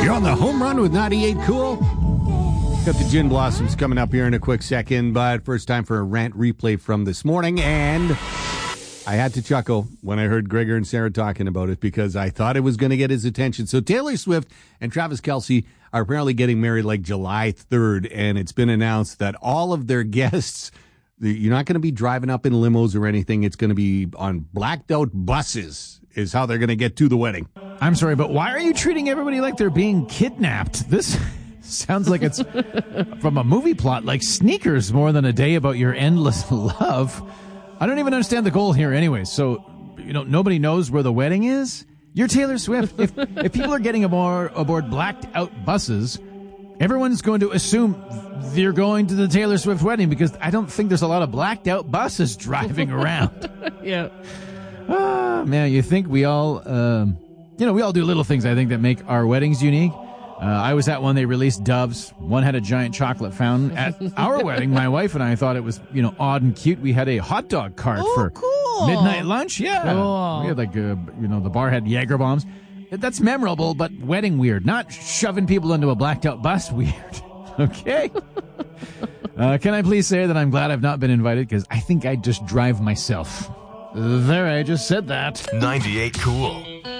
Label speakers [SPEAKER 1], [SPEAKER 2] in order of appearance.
[SPEAKER 1] You're on the home run with 98 Cool. Got the Gin Blossoms coming up here in a quick second, but first time for a rant replay from this morning, and I had to chuckle when I heard Gregor and Sarah talking about it because I thought it was going to get his attention. So Taylor Swift and Travis Kelce are apparently getting married like July 3rd, and it's been announced that all of their guests, you're not going to be driving up in limos or anything. It's going to be on blacked out buses is how they're going to get to the wedding.
[SPEAKER 2] I'm sorry, but why are you treating everybody like they're being kidnapped? This sounds like it's from a movie plot, like Sneakers, more than a day about your endless love. I don't even understand the goal here anyway. So, nobody knows where the wedding is? You're Taylor Swift. If people are getting aboard blacked out buses, everyone's going to assume they're going to the Taylor Swift wedding because I don't think there's a lot of blacked out buses driving around.
[SPEAKER 3] Yeah.
[SPEAKER 2] Man, you think we all, we all do little things, I think, that make our weddings unique. I was at one, they released doves. One had a giant chocolate fountain. At our wedding, my wife and I thought it was, odd and cute. We had a hot dog cart for
[SPEAKER 3] cool.
[SPEAKER 2] midnight lunch. Yeah.
[SPEAKER 3] Cool.
[SPEAKER 2] We had the bar had Jaeger bombs. That's memorable, but wedding weird. Not shoving people into a blacked out bus weird. Okay. Can I please say that I'm glad I've not been invited because I think I'd just drive myself. There, I just said that.
[SPEAKER 4] 98 Cool.